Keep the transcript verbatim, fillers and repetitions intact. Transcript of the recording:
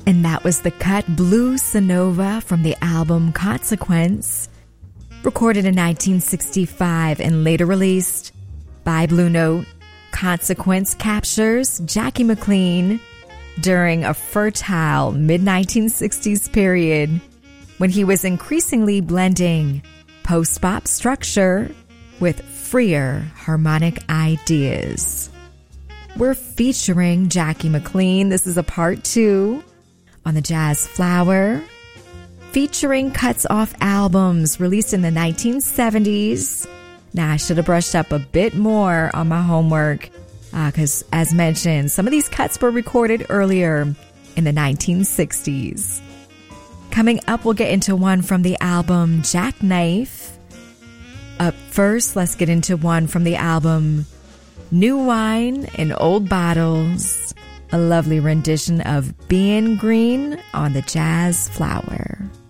And that was the cut Blue Sonova from the album Consequence, recorded in nineteen sixty-five and later released by Blue Note. Consequence captures Jackie McLean during a fertile mid nineteen sixties period when he was increasingly blending post-bop structure with freer harmonic ideas. We're featuring Jackie McLean. This is a part two on the Jazz Flower, featuring cuts off albums released in the nineteen seventies. Now, I should have brushed up a bit more on my homework because, uh, as mentioned, some of these cuts were recorded earlier in the nineteen sixties. Coming up, we'll get into one from the album Jackknife. Up first, let's get into one from the album New Wine in Old Bottles, a lovely rendition of Being Green on the Jazz Flower.